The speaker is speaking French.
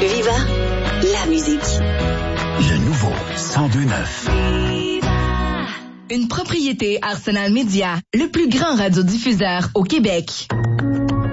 Viva, la musique. Le nouveau 102.9. Une propriété Arsenal Média, le plus grand radiodiffuseur au Québec.